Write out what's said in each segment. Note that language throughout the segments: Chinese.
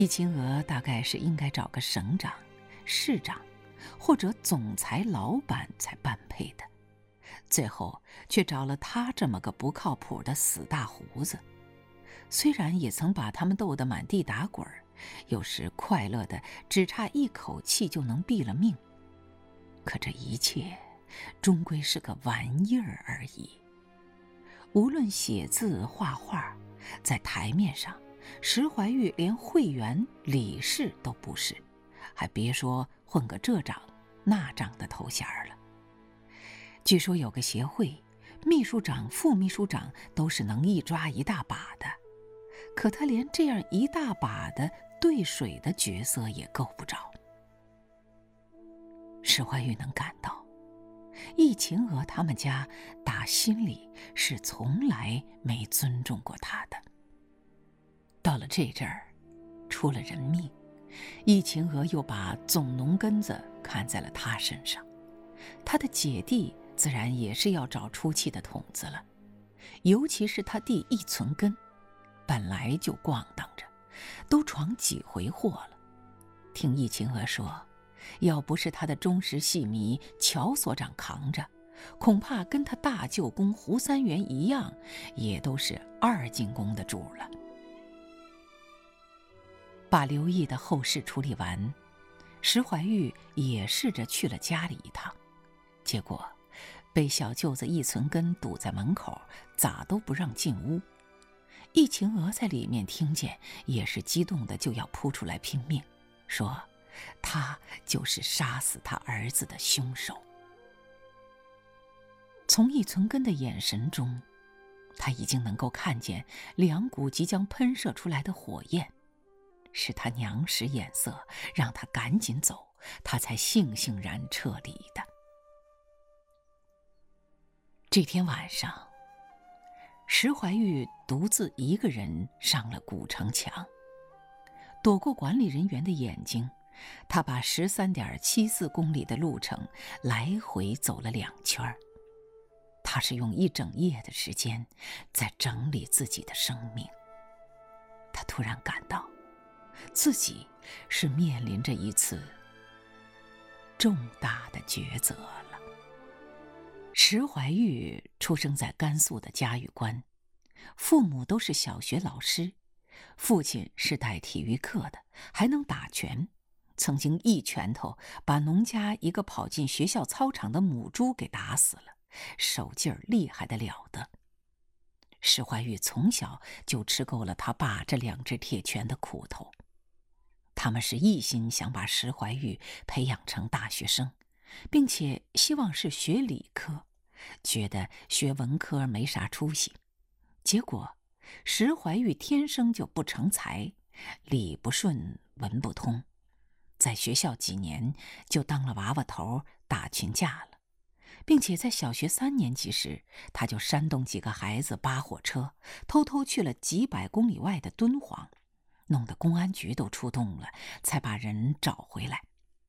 易勤娥大概是应该找个省长、市长或者总裁老板才般配的，最后却找了他这么个不靠谱的死大胡子。虽然也曾把他们斗得满地打滚，有时快乐的只差一口气就能毙了命，可这一切终归是个玩意儿而已。无论写字画画，在台面上石怀玉连会员理事都不是，还别说混个这长那长的头衔了。据说有个协会，秘书长副秘书长都是能一抓一大把的，可他连这样一大把的兑水的角色也够不着。石怀玉能感到易勤娥他们家打心里是从来没尊重过他的。到了这阵儿，出了人命，易勤娥又把总农根子看在了他身上，他的姐弟自然也是要找出气的筒子了。尤其是他弟易存根，本来就咣当着，都闯几回祸了。听易勤娥说，要不是他的忠实戏迷乔所长扛着，恐怕跟他大舅公胡三元一样，也都是二进宫的主了。把刘毅的后事处理完，石怀玉也试着去了家里一趟，结果被小舅子易存根堵在门口，咋都不让进屋。易勤娥在里面听见，也是激动的就要扑出来拼命，说他就是杀死他儿子的凶手。从易存根的眼神中，他已经能够看见两股即将喷射出来的火焰，是他娘使眼色让他赶紧走，他才悻悻然撤离的。这天晚上，石怀玉独自一个人上了古城墙，躲过管理人员的眼睛，他把13.74公里的路程来回走了2圈。他是用一整夜的时间在整理自己的生命。他突然感到自己是面临着一次重大的抉择了。石怀玉出生在甘肃的嘉峪关，父母都是小学老师，父亲是带体育课的，还能打拳，曾经一拳头把农家一个跑进学校操场的母猪给打死了，手劲儿厉害得了的。石怀玉从小就吃够了他爸这2只铁拳的苦头。他们是一心想把石怀玉培养成大学生，并且希望是学理科，觉得学文科没啥出息。结果石怀玉天生就不成才，理不顺文不通，在学校几年就当了娃娃头，打群架了，并且在小学3年级时，他就煽动几个孩子扒火车，偷偷去了几百公里外的敦煌，弄得公安局都出动了，才把人找回来。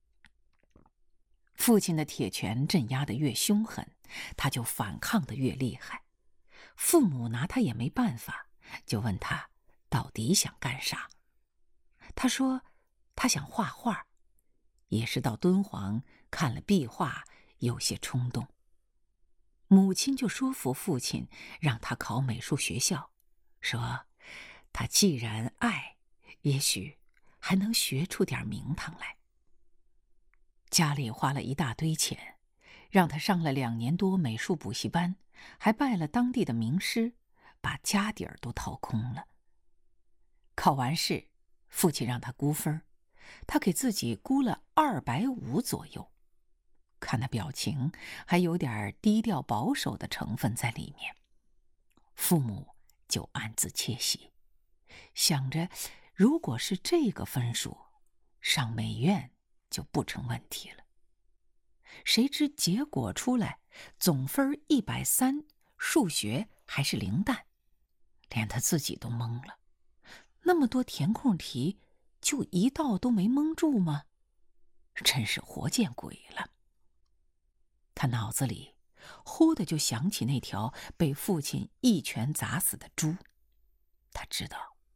父亲的铁拳镇压得越凶狠，他就反抗得越厉害。父母拿他也没办法，就问他到底想干啥。他说他想画画，也是到敦煌看了壁画，有些冲动。母亲就说服父亲让他考美术学校，说他既然爱，也许还能学出点名堂来。家里花了一大堆钱，让他上了2年多美术补习班，还拜了当地的名师，把家底儿都掏空了。考完试，父亲让他估分，他给自己估了250左右，看那表情还有点低调保守的成分在里面。父母就暗自窃喜，想着如果是这个分数，上美院就不成问题了。谁知结果出来，总分130，数学还是零蛋，连他自己都懵了。那么多填空题，就一道都没蒙住吗？真是活见鬼了。他脑子里忽的就想起那条被父亲一拳砸死的猪，他知道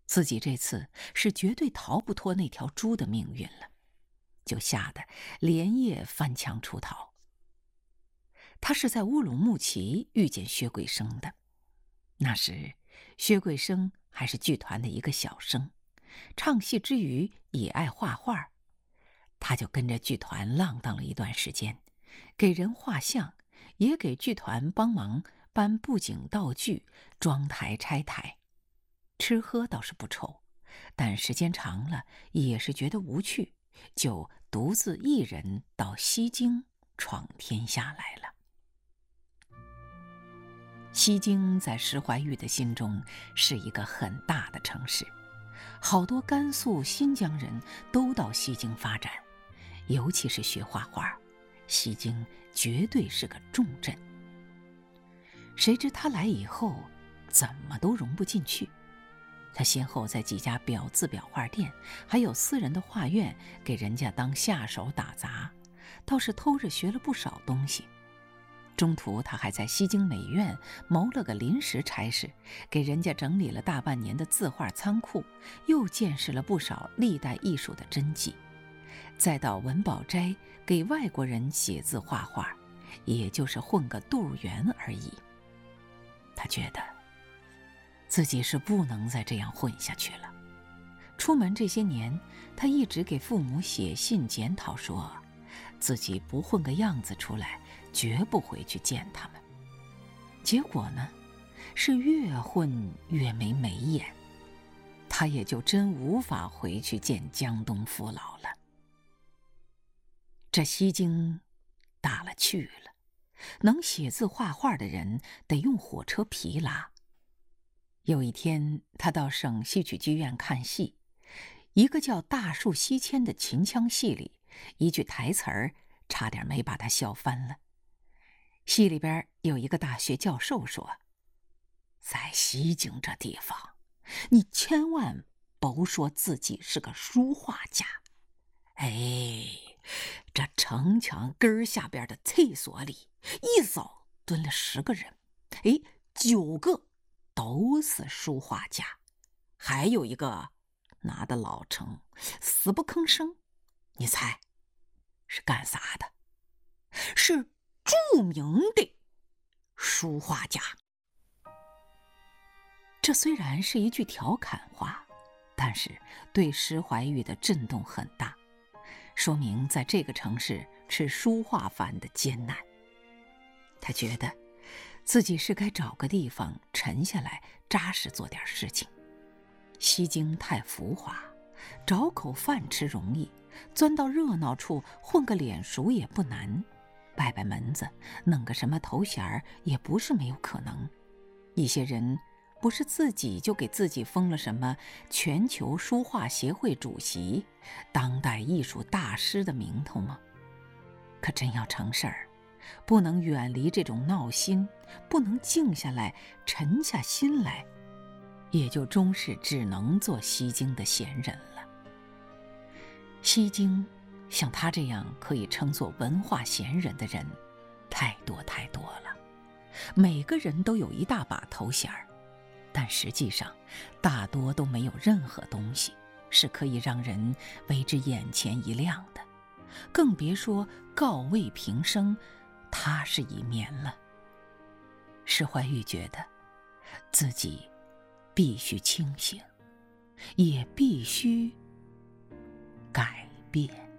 自己这次是绝对逃不脱那条猪的命运了，就吓得连夜翻墙出逃。他是在乌鲁木齐遇见薛桂生的，那时薛桂生还是剧团的一个小生，唱戏之余也爱画画，他就跟着剧团浪荡了一段时间，给人画像，也给剧团帮忙搬布景道具、装台拆台。吃喝倒是不愁，但时间长了也是觉得无趣，就独自一人到西京闯天下来了。西京在石怀玉的心中是一个很大的城市，好多甘肃、新疆人都到西京发展，尤其是学画画，西京绝对是个重镇。谁知他来以后，怎么都融不进去。他先后在几家表字裱画店，还有私人的画院，给人家当下手打杂，倒是偷着学了不少东西。中途他还在西京美院谋了个临时差事，给人家整理了大半年的字画仓库，又见识了不少历代艺术的真迹。再到文保斋给外国人写字画画，也就是混个肚圆而已。他觉得自己是不能再这样混下去了。出门这些年，他一直给父母写信检讨，说自己不混个样子出来，绝不回去见他们。结果呢，是越混越没眉眼，他也就真无法回去见江东父老了。这西京大了去了，能写字画画的人得用火车皮拉。有一天，他到省戏曲剧院看戏，一个叫《大树西迁》的秦腔戏里，一句台词儿差点没把他笑翻了。戏里边有一个大学教授说，在西京这地方，你千万甭说自己是个书画家。这城墙根下边的厕所里，一早蹲了10个人，9个都是书画家，还有一个拿的老成，死不吭声。你猜是干啥的？是著名的书画家。这虽然是一句调侃话，但是对石怀玉的震动很大，说明在这个城市吃书画饭的艰难。他觉得自己是该找个地方沉下来，扎实做点事情。西京太浮华，找口饭吃容易，钻到热闹处混个脸熟也不难，拜拜门子，弄个什么头衔也不是没有可能。一些人不是自己就给自己封了什么全球书画协会主席、当代艺术大师的名头吗？可真要成事儿，不能远离这种闹心，不能静下来沉下心来，也就终是只能做西京的闲人了。西京像他这样可以称作文化闲人的人太多太多了，每个人都有一大把头衔，但实际上大多都没有任何东西是可以让人为之眼前一亮的，更别说告慰平生踏实一眠了。石怀玉觉得自己必须清醒，也必须改变。